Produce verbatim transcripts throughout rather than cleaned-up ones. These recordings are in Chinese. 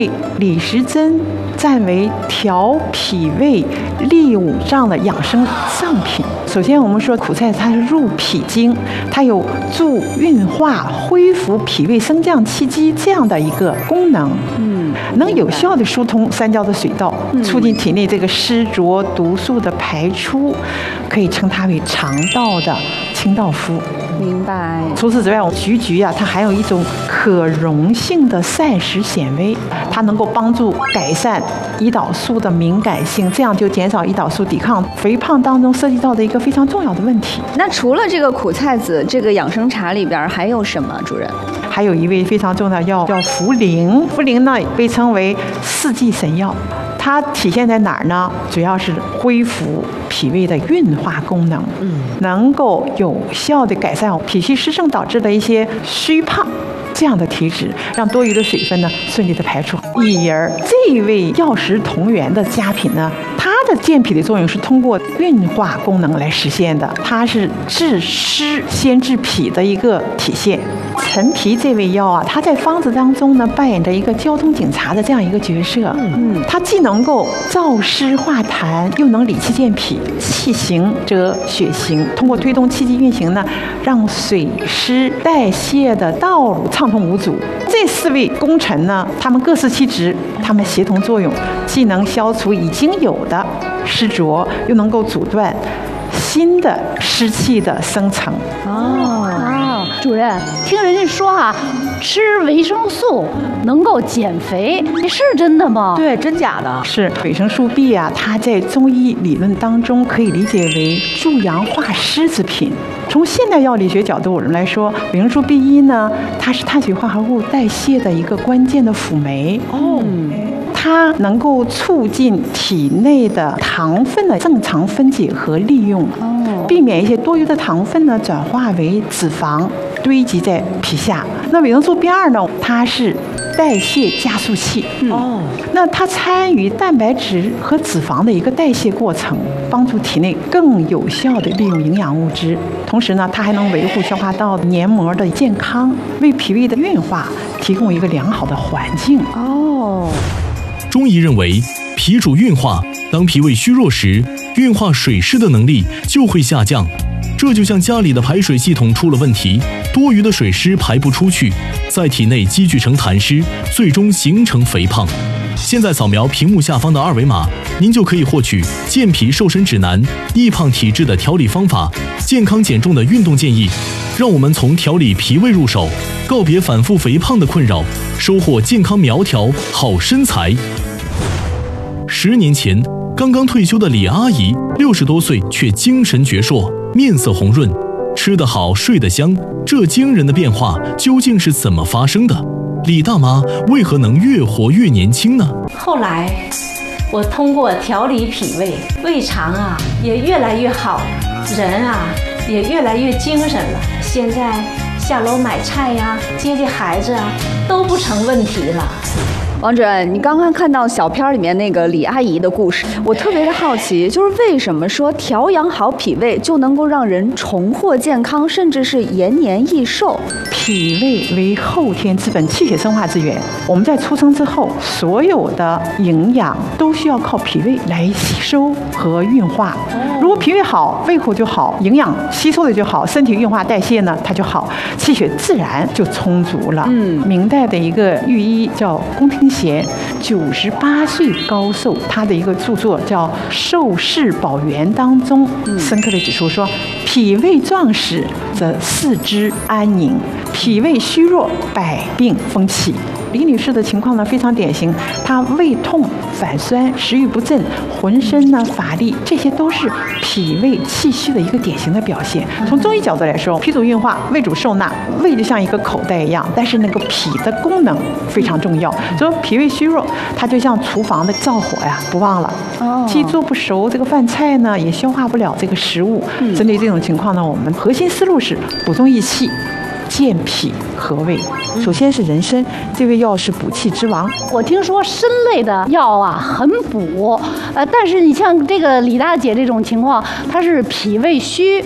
李时珍赞为调脾胃利五脏的养生上品。首先我们说苦菜它是入脾经，它有助运化、恢复脾胃升降气机这样的一个功能，嗯，能有效的疏通三焦的水道，促进体内这个湿浊毒素的排出，可以称它为肠道的清道夫。 明白。 除此之外，我们菊菊啊，它含有一种可溶性的膳食纤维，它能够帮助改善胰岛素的敏感性，这样就减少胰岛素抵抗肥胖当中涉及到的一个非常重要的问题。 那除了这个苦菜子，这个养生茶里边还有什么，主任？ 还有一味非常重要的药叫茯苓，茯苓呢被称为四季神药。它体现在哪儿呢？主要是恢复脾胃的运化功能，嗯，能够有效的改善脾虚湿盛导致的一些虚胖这样的体质，让多余的水分呢顺利的排出。以而这一味药食同源的佳品呢，它的健脾的作用是通过运化功能来实现的，它是治湿先治脾的一个体现。陈皮这味药啊，它在方子当中呢扮演着一个交通警察的这样一个角色。嗯，它既能够燥湿化痰，又能理气健脾。气行则血行，通过推动气机运行呢，让水湿代谢的道路畅通无阻。这四位功臣呢，他们各司其职，他们协同作用，既能消除已经有的湿浊，又能够阻断新的湿气的生成。 哦啊，主任，听人家说啊，吃维生素能够减肥，这是真的吗？ 对，真假的？ 是维生素 B 啊，它在中医理论当中可以理解为助阳化湿之品。从现代药理学角度来说，维生素 B 一 呢，它是碳水化合物代谢的一个关键的辅酶。哦。它能够促进体内的糖分的正常分解和利用，避免一些多余的糖分呢转化为脂肪堆积在皮下。那维生素 B 二 呢，它是代谢加速器。哦，那它参与蛋白质和脂肪的一个代谢过程，帮助体内更有效地利用营养物质。同时呢，它还能维护消化道黏膜的健康，为脾胃的运化提供一个良好的环境。哦。 中医认为，脾主运化，当脾胃虚弱时，运化水湿的能力就会下降。这就像家里的排水系统出了问题，多余的水湿排不出去，在体内积聚成痰湿，最终形成肥胖。现在扫描屏幕下方的二维码，您就可以获取健脾瘦身指南、易胖体质的调理方法、健康减重的运动建议。让我们从调理脾胃入手，告别反复肥胖的困扰，收获健康苗条好身材。十年前，刚刚退休的李阿姨，六十多岁却精神矍铄，面色红润，吃得好，睡得香。这惊人的变化究竟是怎么发生的？李大妈为何能越活越年轻呢？ 后来，我通过调理脾胃，胃肠啊也越来越好，人啊也越来越精神了。现在下楼买菜呀、接接孩子啊，都不成问题了。 王主任，你刚刚看到小片里面那个李阿姨的故事，我特别的好奇，就是为什么说调养好脾胃就能够让人重获健康，甚至是延年益寿？ 脾胃为后天之本，气血生化之源。我们在出生之后，所有的营养都需要靠脾胃来吸收和运化。如果脾胃好，胃口就好，营养吸收的就好，身体运化代谢呢它就好，气血自然就充足了。嗯，明代的一个御医叫宫廷贤，九十八岁高寿，他的一个著作叫《寿世宝源》当中，深刻的指出说，脾胃壮实则四肢安宁，脾胃虚弱百病风起。李女士的情况呢非常典型，她胃痛、反酸、食欲不振、浑身呢乏力，这些都是脾胃气虚的一个典型的表现。从中医角度来说，脾主运化，胃主受纳，胃就像一个口袋一样，但是那个脾的功能非常重要。所以脾胃虚弱，它就像厨房的灶火呀，不旺了，既做不熟这个饭菜呢，也消化不了这个食物。针对这种情况呢，我们核心思路是补中益气，健脾和胃。首先是人参，这味药是补气之王。 我听说参类的药啊很补，呃，但是你像这个李大姐这种情况，她是脾胃虚，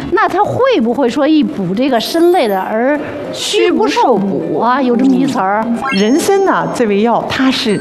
那它会不会说一补这个参类的而虚不受补啊？有这么一词儿？ 人参呢，这味药它是